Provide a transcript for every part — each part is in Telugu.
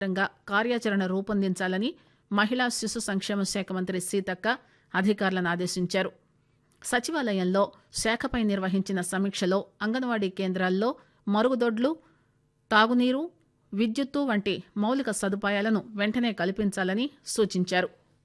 గా కార్యాచరణ రూపొందించాలని మహిళా శిశు సంక్షేమ శాఖ మంత్రి సీతక్క అధికారులను ఆదేశించారు. సచివాలయంలో శాఖపై నిర్వహించిన సమీక్షలో అంగన్వాడీ కేంద్రాల్లో మరుగుదొడ్లు, తాగునీరు, విద్యుత్తు వంటి మౌలిక సదుపాయాలను వెంటనే కల్పించాలని సూచించారు.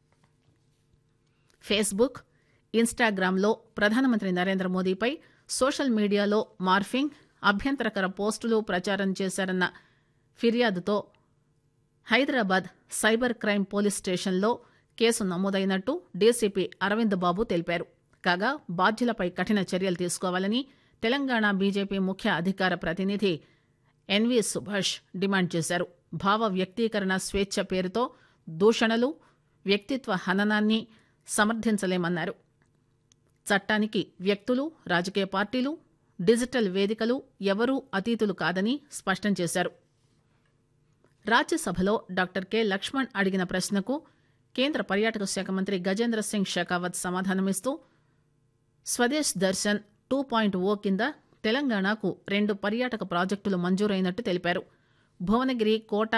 ఫేస్బుక్, ఇన్స్టాగ్రామ్లో ప్రధానమంత్రి నరేంద్ర మోదీపై సోషల్ మీడియాలో మార్ఫింగ్, అభ్యంతరకర పోస్టులు ప్రచారం చేశారన్న ఫిర్యాదుతో హైదరాబాద్ సైబర్ క్రైమ్ పోలీస్ స్టేషన్లో కేసు నమోదైనట్టు డీసీపీ అరవింద్ బాబు తెలిపారు. కాగా బాధ్యులపై కఠిన చర్యలు తీసుకోవాలని తెలంగాణ బీజేపీ ముఖ్య అధికార ప్రతినిధి ఎన్వీ సుభాష్ డిమాండ్ చేశారు. భావ వ్యక్తీకరణ స్వేచ్ఛ పేరుతో దూషణలు, వ్యక్తిత్వ హననాన్ని సమర్థించలేమన్నారు. చట్టానికి వ్యక్తులు, రాజకీయ పార్టీలు, డిజిటల్ వేదికలు ఎవరూ అతీతులు కాదని స్పష్టం చేశారు. రాజ్యసభలో డాక్టర్ కె లక్ష్మణ్ అడిగిన ప్రశ్నకు కేంద్ర పర్యాటక శాఖ మంత్రి గజేంద్ర సింగ్ షెకావత్ సమాధానమిస్తూ స్వదేశ్ దర్శన్ 2.0 కింద తెలంగాణకు 2 పర్యాటక ప్రాజెక్టులు మంజూరైనట్టు తెలిపారు. భువనగిరి కోట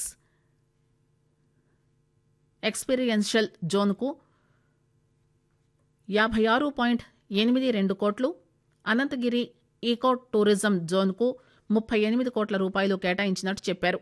ఎక్స్పీరియన్షియల్ జోన్కు 56.82 కోట్లు, అనంతగిరి ఈకో టూరిజం జోన్కు 38 కోట్ల రూపాయలు కేటాయించినట్టు చెప్పారు.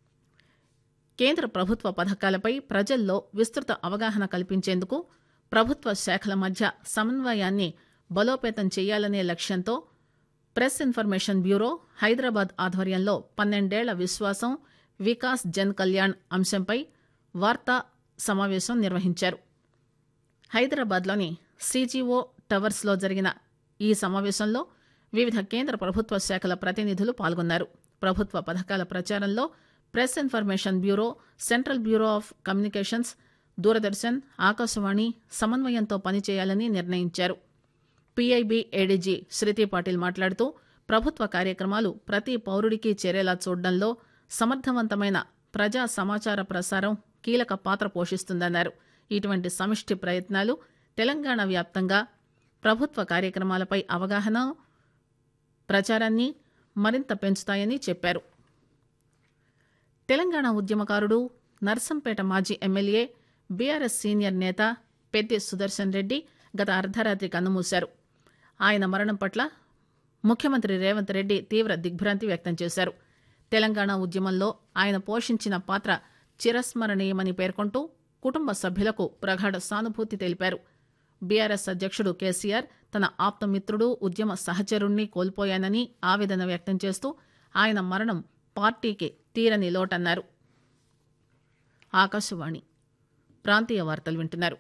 కేంద్ర ప్రభుత్వ పథకాలపై ప్రజల్లో విస్తృత అవగాహన కల్పించేందుకు ప్రభుత్వ శాఖల మధ్య సమన్వయాన్ని బలోపేతం చేయాలనే లక్ష్యంతో ప్రెస్ ఇన్ఫర్మేషన్ బ్యూరో హైదరాబాద్ ఆధ్వర్యంలో 12 ఏళ్ల విశ్వాసం, వికాస్ జన్ కళ్యాణ్ అంశంపై వార్తా సమావేశం నిర్వహించారు. హైదరాబాద్లోని సీజీఓ టవర్స్లో జరిగిన ఈ సమావేశంలో వివిధ కేంద్ర ప్రభుత్వ శాఖల ప్రతినిధులు పాల్గొన్నారు. ప్రభుత్వ పథకాల ప్రచారంలో press information bureau, central bureau of communications, Doordarshan, Akashvani సమన్వయంతో పనిచేయాలని నిర్ణయించారు. పీఐబీ ఏడీజీ శృతి పాటిల్ మాట్లాడుతూ ప్రభుత్వ కార్యక్రమాలు ప్రతి పౌరుడికి చేరేలా చూడడంలో సమర్థవంతమైన ప్రజా సమాచార ప్రసారం కీలక పాత్ర పోషిస్తుందన్నారు. ఇటువంటి సమిష్టి ప్రయత్నాలు తెలంగాణ వ్యాప్తంగా ప్రభుత్వ కార్యక్రమాలపై అవగాహన, ప్రచారాన్ని మరింత పెంచుతాయని చెప్పారు. తెలంగాణ ఉద్యమకారుడు, నర్సంపేట మాజీ ఎమ్మెల్యే, బీఆర్ఎస్ సీనియర్ నేత పెద్ది సుదర్శన్ రెడ్డి గత అర్ధరాత్రి కన్నుమూశారు. ఆయన మరణం పట్ల ముఖ్యమంత్రి రేవంత్ రెడ్డి తీవ్ర దిగ్భ్రాంతి వ్యక్తం చేశారు. తెలంగాణ ఉద్యమంలో ఆయన పోషించిన పాత్ర చిరస్మరణీయమని పేర్కొంటూ కుటుంబ సభ్యులకు ప్రగాఢ సానుభూతి తెలిపారు. బీఆర్ఎస్ అధ్యక్షుడు కేసీఆర్ తన ఆప్తమిత్రుడు, ఉద్యమ సహచరుణ్ణి కోల్పోయానని ఆవేదన వ్యక్తం చేస్తూ ఆయన మరణం పార్టీకి తీరని లోటన్నారు. ఆకాశవాణి ప్రాంతీయ వార్తలు వింటున్నారు.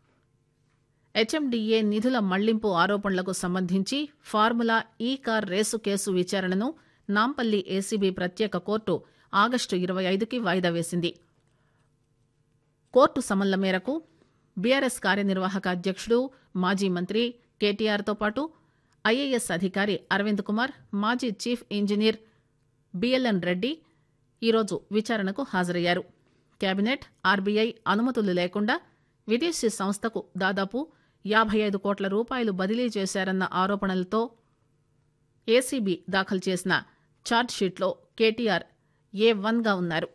హెచ్ఎండిఏ నిధుల మళ్లింపు ఆరోపణలకు సంబంధించి ఫార్ములా ఈ కార్ రేసు కేసు విచారణను నాంపల్లి ఏసీబీ ప్రత్యేక కోర్టు ఆగస్టు 25కి వాయిదా వేసింది. కోర్టు సమన్ల మేరకు బీఆర్ఎస్ కార్యనిర్వాహక అధ్యక్షుడు, మాజీ మంత్రి కేటీఆర్తో పాటు ఐఏఎస్ అధికారి అరవింద్ కుమార్, మాజీ చీఫ్ ఇంజనీర్ బిఎల్ఎన్ రెడ్డి ఈరోజు విచారణకు హాజరయ్యారు. కేబినెట్, ఆర్బీఐ అనుమతులు లేకుండా విదేశీ సంస్థకు దాదాపు 55 కోట్ల రూపాయలు బదిలీ చేశారన్న ఆరోపణలతో ఏసీబీ దాఖలు చేసిన ఛార్జ్షీట్లో కేటీఆర్ A1గా ఉన్నారు.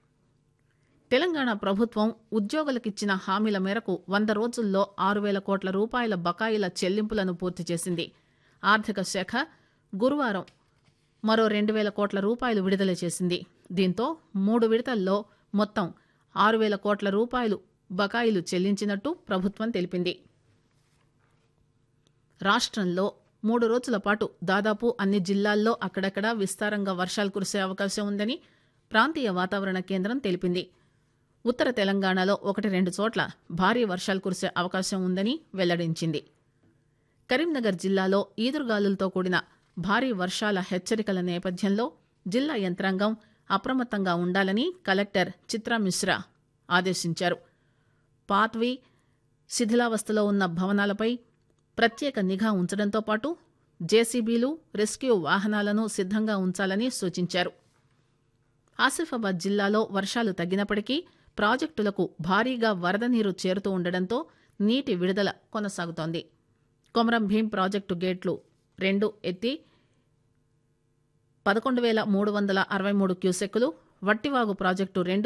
తెలంగాణ ప్రభుత్వం ఉద్యోగులకిచ్చిన హామీల మేరకు 100 రోజుల్లో 6,000 కోట్ల రూపాయల బకాయిల చెల్లింపులను పూర్తి చేసింది. ఆర్థిక శాఖ గురువారం మరో 2,000 కోట్ల రూపాయలు విడుదల చేసింది. దీంతో 3 విడతల్లో మొత్తం 6,000 కోట్ల రూపాయలు బకాయిలు చెల్లించినట్టు ప్రభుత్వం తెలిపింది. రాష్ట్రంలో 3 రోజుల పాటు దాదాపు అన్ని జిల్లాల్లో అక్కడక్కడా విస్తారంగా వర్షాలు కురిసే అవకాశం ఉందని ప్రాంతీయ వాతావరణ కేంద్రం తెలిపింది. ఉత్తర తెలంగాణలో 1-2 చోట్ల భారీ వర్షాలు కురిసే అవకాశం ఉందని వెల్లడించింది. కరీంనగర్ జిల్లాలో ఈదురుగాలులతో కూడిన భారీ వర్షాల హెచ్చరికల నేపథ్యంలో జిల్లా యంత్రాంగం అప్రమత్తంగా ఉండాలని కలెక్టర్ చిత్రా మిశ్రా ఆదేశించారు. పాత్వి, శిథిలావస్థలో ఉన్న భవనాలపై ప్రత్యేక నిఘా ఉంచడంతో పాటు జేసీబీలు, రెస్క్యూ వాహనాలను సిద్ధంగా ఉంచాలని సూచించారు. ఆసిఫాబాద్ జిల్లాలో వర్షాలు తగ్గినప్పటికీ ప్రాజెక్టులకు భారీగా వరద నీరు చేరుతూ ఉండడంతో నీటి విడుదల కొనసాగుతోంది. కొమరం భీం ప్రాజెక్టు గేట్లు 2 ఎత్తి 11,363 క్యూసెక్కులు, వట్టివాగు ప్రాజెక్టు 2